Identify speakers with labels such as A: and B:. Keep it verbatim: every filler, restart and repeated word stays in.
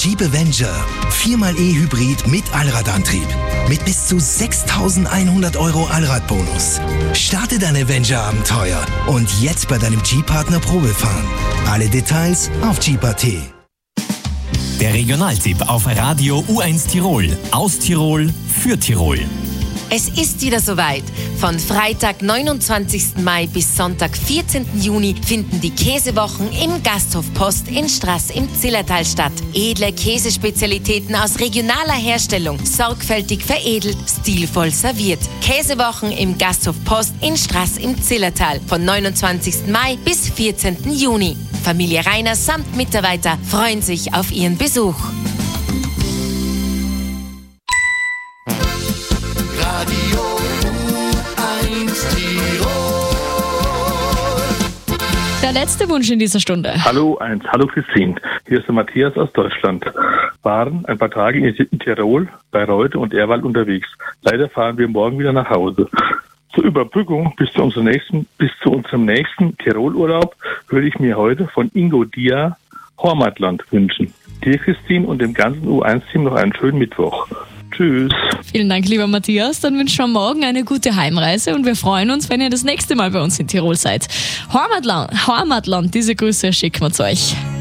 A: Jeep Avenger. Viermal E-Hybrid mit Allradantrieb. Mit bis zu sechstausendeinhundert Euro Allradbonus. Starte dein Avenger-Abenteuer und jetzt bei deinem Jeep-Partner Probefahren. Alle Details auf Jeep punkt at.
B: Der Regionaltipp auf Radio U eins Tirol. Aus Tirol für Tirol.
C: Es ist wieder soweit. Von Freitag, neunundzwanzigsten Mai bis Sonntag, vierzehnten Juni finden die Käsewochen im Gasthof Post in Straß im Zillertal statt. Edle Käsespezialitäten aus regionaler Herstellung, sorgfältig veredelt, stilvoll serviert. Käsewochen im Gasthof Post in Straß im Zillertal von neunundzwanzigsten Mai bis vierzehnten Juni. Familie Rainer samt Mitarbeiter freuen sich auf ihren Besuch.
D: Radio U eins Tirol.
E: Der letzte Wunsch in dieser Stunde.
F: Hallo eins, hallo Christine. Hier ist der Matthias aus Deutschland. Waren ein paar Tage in Tirol, Bayreuth und Erwald unterwegs. Leider fahren wir morgen wieder nach Hause. Zur Überbrückung bis zu unserem nächsten, bis zu unserem nächsten Tirolurlaub würde ich mir heute von Ingo Dia Hormatland wünschen. Dir, Christine, und dem ganzen U eins Team noch einen schönen Mittwoch. Tschüss.
E: Vielen Dank, lieber Matthias. Dann wünschen wir morgen eine gute Heimreise und wir freuen uns, wenn ihr das nächste Mal bei uns in Tirol seid. Hormatland, Hormatland, diese Grüße schicken wir zu euch.